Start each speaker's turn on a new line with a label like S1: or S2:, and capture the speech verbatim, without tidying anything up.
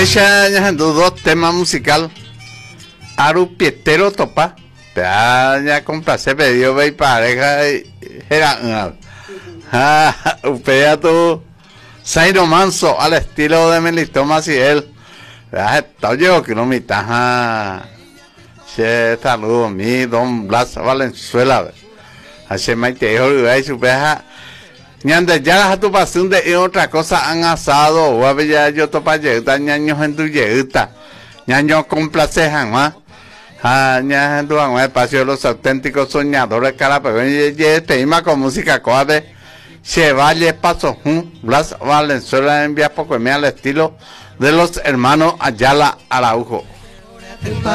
S1: Ya ya dos temas musical. Aru Pietero topa. Ya ya complace pedido ve pareja era. Ah, upea tu Zairo Manso al estilo de Melito Maciel. Ya está yo que no me taja. Che saludo mi don Blas Valenzuela. Hace más te dijo y su peja. Ñande ya tu pasión de otra cosa han asado o a ver ya yo topa lleguta ñaños en tu lleguta ñaños con placer jamás ah ña en tu espacio de los auténticos soñadores cara pero ye tema con música coade Chevalier Paso Blas Valenzuela envía poco me al estilo de los hermanos Ayala Araujo.